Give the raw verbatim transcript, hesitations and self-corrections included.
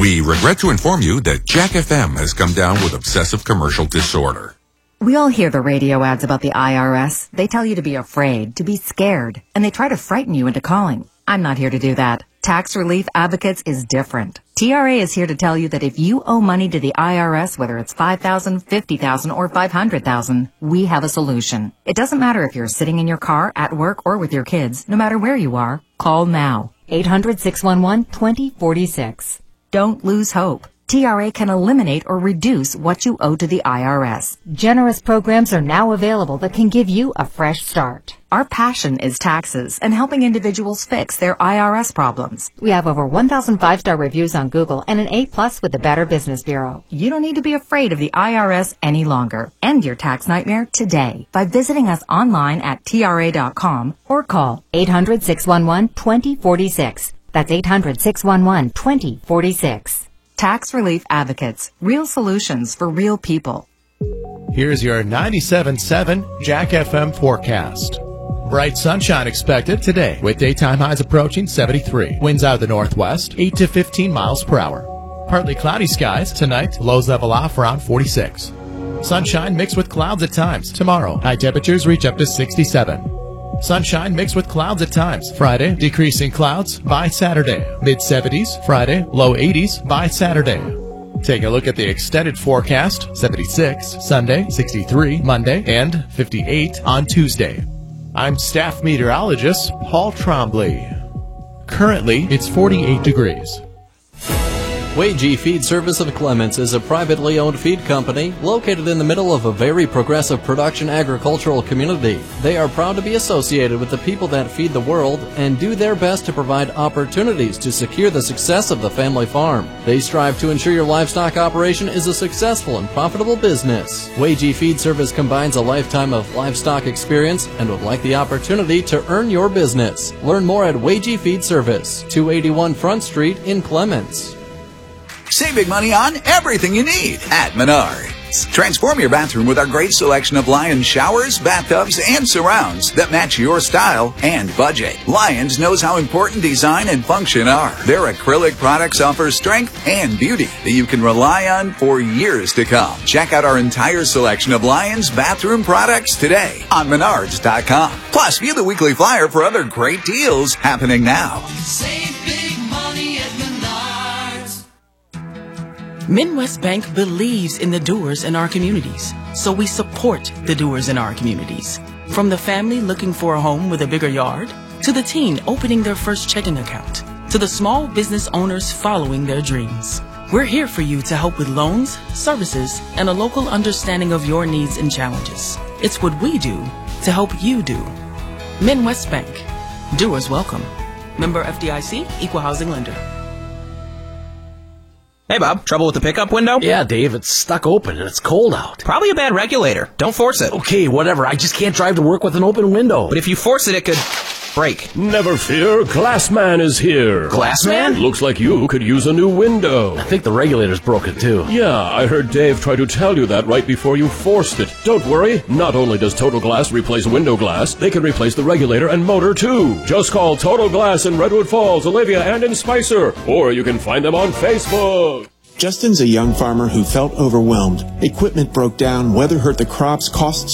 We regret to inform you that Jack F M has come down with obsessive commercial disorder. We all hear the radio ads about the I R S. They tell you to be afraid, to be scared, and they try to frighten you into calling. I'm not here to do that. Tax Relief Advocates is different. T R A is here to tell you that if you owe money to the I R S, whether it's five thousand dollars, fifty thousand dollars, or five hundred thousand dollars, we have a solution. It doesn't matter if you're sitting in your car, at work, or with your kids. No matter where you are, call now. eight hundred, six one one, two zero four six. Don't lose hope. T R A can eliminate or reduce what you owe to the I R S. Generous programs are now available that can give you a fresh start. Our passion is taxes and helping individuals fix their I R S problems. We have over one thousand five-star reviews on Google and an A plus with the Better Business Bureau. You don't need to be afraid of the I R S any longer. End your tax nightmare today by visiting us online at T R A dot com or call eight hundred, six one one, two zero four six. That's eight hundred, six one one, two zero four six. Tax Relief Advocates. Real solutions for real people. Here's your ninety-seven point seven Jack F M forecast. Bright sunshine expected today with daytime highs approaching seventy-three. Winds out of the northwest, eight to fifteen miles per hour. Partly cloudy skies tonight, lows level off around forty-six. Sunshine mixed with clouds at times. Tomorrow, high temperatures reach up to sixty-seven. Sunshine mixed with clouds at times. Friday, decreasing clouds by Saturday. mid seventies Friday, low eighties by Saturday. Take a look at the extended forecast. seventy-six Sunday, sixty-three Monday, and fifty-eight on Tuesday. I'm staff meteorologist Paul Trombley. Currently, it's forty-eight degrees. Wagee Feed Service of Clements is a privately owned feed company located in the middle of a very progressive production agricultural community. They are proud to be associated with the people that feed the world and do their best to provide opportunities to secure the success of the family farm. They strive to ensure your livestock operation is a successful and profitable business. Wagee Feed Service combines a lifetime of livestock experience and would like the opportunity to earn your business. Learn more at Wagee Feed Service, two eighty-one Front Street in Clements. Saving money on everything you need at Menards. Transform your bathroom with our great selection of Lions showers, bathtubs, and surrounds that match your style and budget. Lions knows how important design and function are. Their acrylic products offer strength and beauty that you can rely on for years to come. Check out our entire selection of Lions bathroom products today on Menards dot com. Plus, view the weekly flyer for other great deals happening now. Save big money at Menards. Midwest Bank believes in the doers in our communities, so we support the doers in our communities. From the family looking for a home with a bigger yard, to the teen opening their first checking account, to the small business owners following their dreams. We're here for you to help with loans, services, and a local understanding of your needs and challenges. It's what we do to help you do. Midwest Bank. Doers welcome. Member F D I C, Equal Housing Lender. Hey, Bob, trouble with the pickup window? Yeah, Dave, it's stuck open and it's cold out. Probably a bad regulator. Don't force it. Okay, whatever. I just can't drive to work with an open window. But if you force it, it could break. Never fear, Glassman is here. Glassman? Looks like you could use a new window. I think the regulator's broken, too. Yeah, I heard Dave try to tell you that right before you forced it. Don't worry. Not only does Total Glass replace window glass, they can replace the regulator and motor, too. Just call Total Glass in Redwood Falls, Olivia, and in Spicer. Or you can find them on Facebook. Justin's a young farmer who felt overwhelmed. Equipment broke down, weather hurt the crops, costs